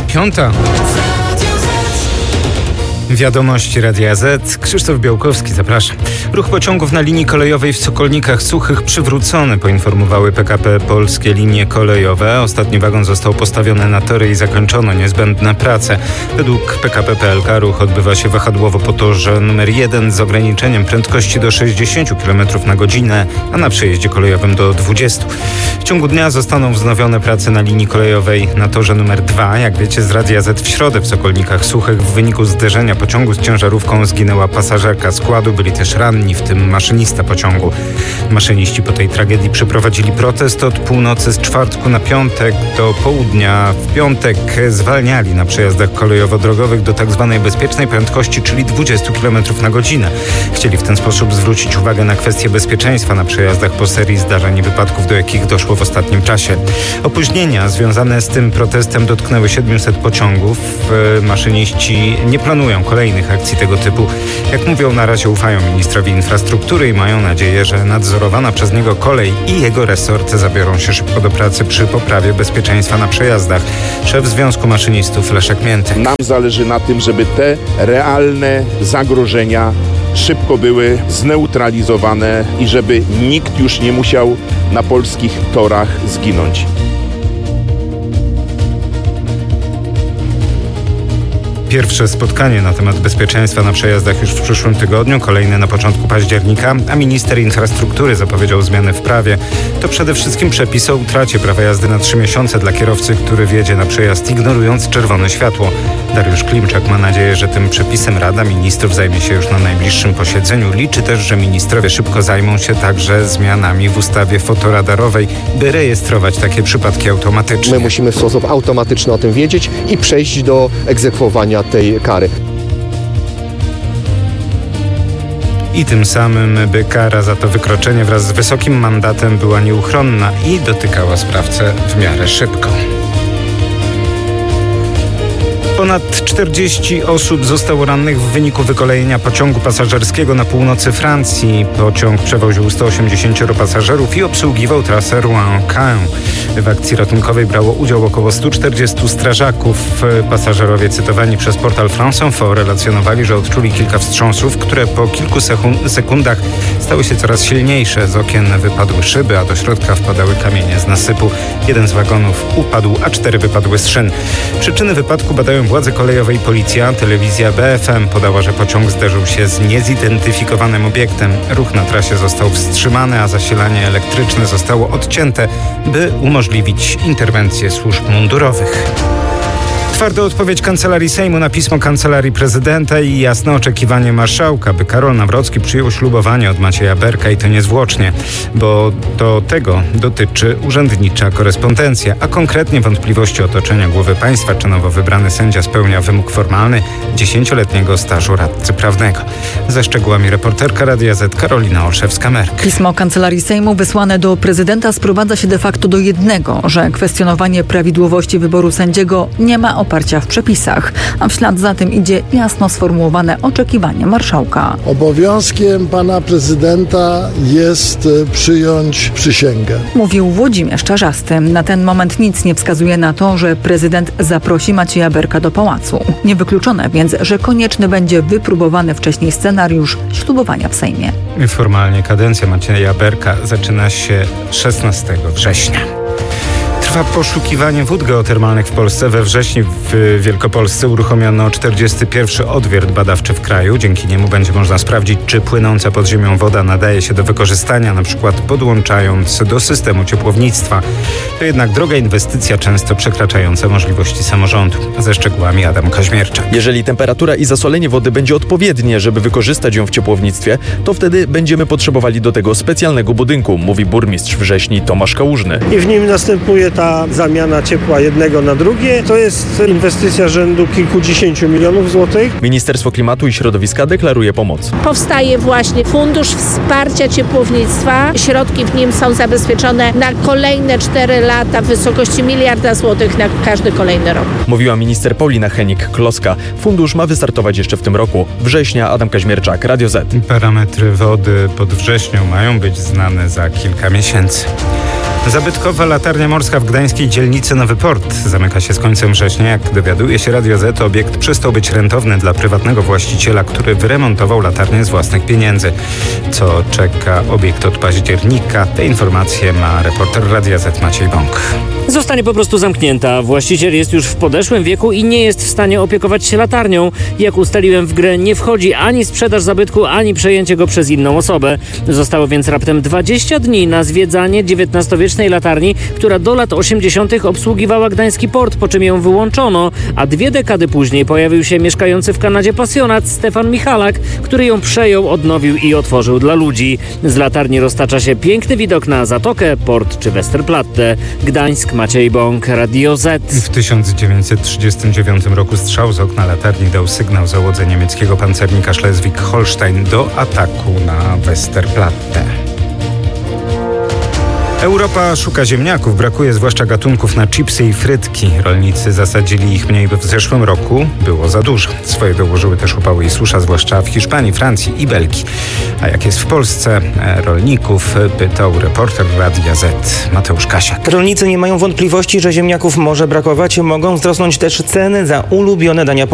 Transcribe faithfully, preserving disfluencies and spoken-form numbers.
Piąta. Wiadomości Radia Z. Krzysztof Białkowski, zapraszam. Ruch pociągów na linii kolejowej w Sokolnikach Suchych przywrócony, poinformowały P K P Polskie Linie Kolejowe. Ostatni wagon został postawiony na tory i zakończono niezbędne prace. Według P K P P L K ruch odbywa się wahadłowo po torze numer jeden z ograniczeniem prędkości do sześćdziesiąt kilometrów na godzinę, a na przejeździe kolejowym do dwudziestu. W ciągu dnia zostaną wznowione prace na linii kolejowej na torze numer dwa. Jak wiecie z Radia Z, w środę w Sokolnikach Suchych w wyniku zderzenia pociągu z ciężarówką zginęła pasażerka składu, byli też ranni, w tym maszynista pociągu. Maszyniści po tej tragedii przeprowadzili protest od północy z czwartku na piątek do południa. W piątek zwalniali na przejazdach kolejowo-drogowych do tak zwanej bezpiecznej prędkości, czyli dwudziestu kilometrów na godzinę. Chcieli w ten sposób zwrócić uwagę na kwestię bezpieczeństwa na przejazdach po serii zdarzeń i wypadków, do jakich doszło w ostatnim czasie. Opóźnienia związane z tym protestem dotknęły siedmiuset pociągów. Maszyniści nie planują kolejnych akcji tego typu. Jak mówią, na razie ufają ministrowi infrastruktury i mają nadzieję, że nadzorowana przez niego kolej i jego resort zabiorą się szybko do pracy przy poprawie bezpieczeństwa na przejazdach. Szef Związku Maszynistów Leszek Miętek. Nam zależy na tym, żeby te realne zagrożenia szybko były zneutralizowane i żeby nikt już nie musiał na polskich torach zginąć. Pierwsze spotkanie na temat bezpieczeństwa na przejazdach już w przyszłym tygodniu, kolejne na początku października, a minister infrastruktury zapowiedział zmiany w prawie. To przede wszystkim przepis o utracie prawa jazdy na trzy miesiące dla kierowcy, który wjedzie na przejazd ignorując czerwone światło. Dariusz Klimczak ma nadzieję, że tym przepisem Rada Ministrów zajmie się już na najbliższym posiedzeniu. Liczy też, że ministrowie szybko zajmą się także zmianami w ustawie fotoradarowej, by rejestrować takie przypadki automatycznie. My musimy w sposób automatyczny o tym wiedzieć i przejść do egzekwowania tej kary. I tym samym, by kara za to wykroczenie wraz z wysokim mandatem była nieuchronna i dotykała sprawcę w miarę szybko. Ponad czterdzieści osób zostało rannych w wyniku wykolejenia pociągu pasażerskiego na północy Francji. Pociąg przewoził sto osiemdziesięciu pasażerów i obsługiwał trasę Rouen-Caen. W akcji ratunkowej brało udział około stu czterdziestu strażaków. Pasażerowie cytowani przez portal France Info relacjonowali, że odczuli kilka wstrząsów, które po kilku sekundach stały się coraz silniejsze. Z okien wypadły szyby, a do środka wpadały kamienie z nasypu. Jeden z wagonów upadł, a cztery wypadły z szyn. Przyczyny wypadku badają władze kolejowe i policja. Telewizja B F M podała, że pociąg zderzył się z niezidentyfikowanym obiektem. Ruch na trasie został wstrzymany, a zasilanie elektryczne zostało odcięte, by umożliwić interwencję służb mundurowych. Twarda odpowiedź Kancelarii Sejmu na pismo Kancelarii Prezydenta i jasne oczekiwanie marszałka, by Karol Nawrocki przyjął ślubowanie od Macieja Berka i to niezwłocznie, bo do tego dotyczy urzędnicza korespondencja, a konkretnie wątpliwości otoczenia głowy państwa, czy nowo wybrany sędzia spełnia wymóg formalny dziesięcioletniego stażu radcy prawnego. Ze szczegółami reporterka Radia Z Karolina Olszewska-Merk. Pismo Kancelarii Sejmu wysłane do prezydenta sprowadza się de facto do jednego, że kwestionowanie prawidłowości wyboru sędziego nie ma oparcia w przepisach, a w ślad za tym idzie jasno sformułowane oczekiwanie marszałka. Obowiązkiem pana prezydenta jest przyjąć przysięgę. Mówił Włodzimierz Czarzasty. Na ten moment nic nie wskazuje na to, że prezydent zaprosi Macieja Berka do pałacu. Niewykluczone więc, że konieczny będzie wypróbowany wcześniej scenariusz ślubowania w Sejmie. Formalnie kadencja Macieja Berka zaczyna się szesnastego września. Trwa poszukiwanie wód geotermalnych w Polsce. We wrześniu w Wielkopolsce uruchomiono czterdziesty pierwszy odwiert badawczy w kraju. Dzięki niemu będzie można sprawdzić, czy płynąca pod ziemią woda nadaje się do wykorzystania, na przykład podłączając do systemu ciepłownictwa. To jednak droga inwestycja, często przekraczająca możliwości samorządu. Ze szczegółami Adam Kaźmierczak. Jeżeli temperatura i zasolenie wody będzie odpowiednie, żeby wykorzystać ją w ciepłownictwie, to wtedy będziemy potrzebowali do tego specjalnego budynku, mówi burmistrz Wrześni Tomasz Kałużny. I w nim następuje ta zamiana ciepła jednego na drugie. To jest inwestycja rzędu kilkudziesięciu milionów złotych. Ministerstwo Klimatu i Środowiska deklaruje pomoc. Powstaje właśnie Fundusz Wsparcia Ciepłownictwa. Środki w nim są zabezpieczone na kolejne cztery lata w wysokości miliarda złotych na każdy kolejny rok. Mówiła minister Paulina Henik-Kloska. Fundusz ma wystartować jeszcze w tym roku. Września, Adam Kaźmierczak, Radio Z. Parametry wody pod wrześnią mają być znane za kilka miesięcy. Zabytkowa latarnia morska w gdańskiej dzielnicy Nowy Port zamyka się z końcem września. Jak dowiaduje się Radio Z, obiekt przestał być rentowny dla prywatnego właściciela, który wyremontował latarnię z własnych pieniędzy. Co czeka obiekt od października? Te informacje ma reporter Radia Z Maciej Bąk. Zostanie po prostu zamknięta. Właściciel jest już w podeszłym wieku i nie jest w stanie opiekować się latarnią. Jak ustaliłem, w grę nie wchodzi ani sprzedaż zabytku, ani przejęcie go przez inną osobę. Zostało więc raptem dwadzieścia dni na zwiedzanie dziewiętnastowiecznej latarni, która do lat osiemdziesiątych obsługiwała gdański port, po czym ją wyłączono, a dwie dekady później pojawił się mieszkający w Kanadzie pasjonat Stefan Michalak, który ją przejął, odnowił i otworzył dla ludzi. Z latarni roztacza się piękny widok na Zatokę, port czy Westerplatte. Gdańsk, Maciej Bąk, Radio Z. W tysiąc dziewięćset trzydziestym dziewiątym roku strzał z okna latarni dał sygnał załodze niemieckiego pancernika Schleswig-Holstein do ataku na Westerplatte. Europa szuka ziemniaków, brakuje zwłaszcza gatunków na chipsy i frytki. Rolnicy zasadzili ich mniej, bo w zeszłym roku było za dużo. Swoje dołożyły też upały i susza, zwłaszcza w Hiszpanii, Francji i Belgii. A jak jest w Polsce? Rolników pytał reporter Radia Z Mateusz Kasiak. Rolnicy nie mają wątpliwości, że ziemniaków może brakować. Mogą wzrosnąć też ceny za ulubione dania